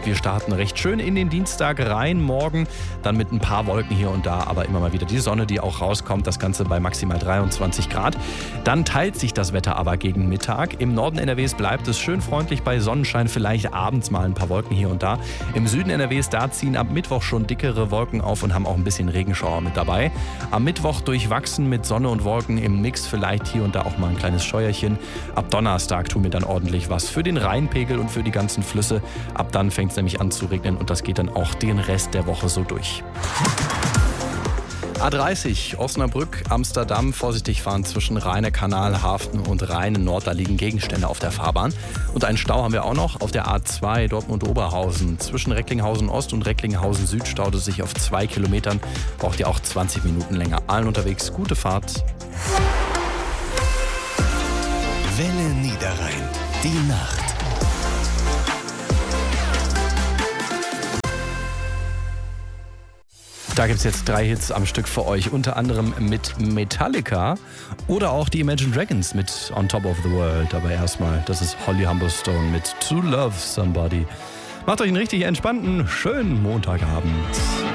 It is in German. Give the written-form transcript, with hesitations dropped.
Wir starten recht schön in den Dienstag rein. Morgen dann mit ein paar Wolken hier und da, aber immer mal wieder die Sonne, die auch rauskommt. Das Ganze bei maximal 23 Grad. Dann teilt sich das Wetter aber gegen Mittag. Im Norden NRWs bleibt es schön freundlich bei Sonnenschein. Vielleicht abends mal ein paar Wolken hier und da. Im Süden NRWs, da ziehen ab Mittwoch schon dickere Wolken auf und haben auch ein bisschen Regenschauer mit dabei. Am Mittwoch durchwachsen mit Sonne und Wolken im Mix. Vielleicht hier und da auch mal ein kleines Scheuerchen. Ab Donnerstag tun wir dann ordentlich was für den Rheinpegel und für die ganzen Flüsse. Ab dann fängt es nämlich an zu regnen und das geht dann auch den Rest der Woche so durch. A30, Osnabrück, Amsterdam, vorsichtig fahren zwischen Rheiner Kanal, Hafen und Rhein-Nord. Da liegen Gegenstände auf der Fahrbahn. Und einen Stau haben wir auch noch auf der A2 Dortmund-Oberhausen. Zwischen Recklinghausen Ost und Recklinghausen Süd staut es sich auf 2 Kilometern. Braucht ihr auch 20 Minuten länger. Allen unterwegs, gute Fahrt. Welle Niederrhein, die Nacht. Da gibt es jetzt 3 Hits am Stück für euch, unter anderem mit Metallica oder auch die Imagine Dragons mit On Top of the World. Aber erstmal, das ist Holly Humberstone mit To Love Somebody. Macht euch einen richtig entspannten, schönen Montagabend.